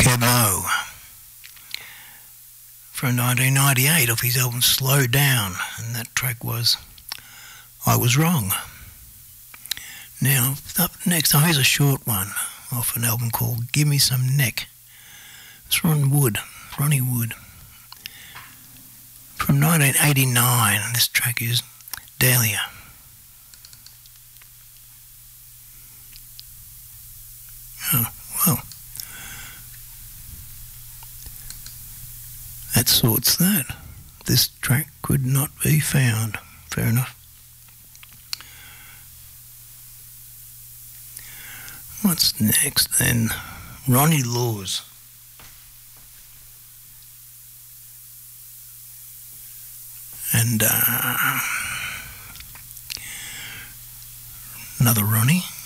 Camo from 1998 off his album Slow Down, and that track was I Was Wrong. Now, up next, here's a short one off an album called Give Me Some Neck. It's Ronnie Wood, from 1989. This track is Dahlia. Oh, well, that sorts that. This track could not be found. Fair enough. What's next then? Ronnie Laws. And another Ronnie.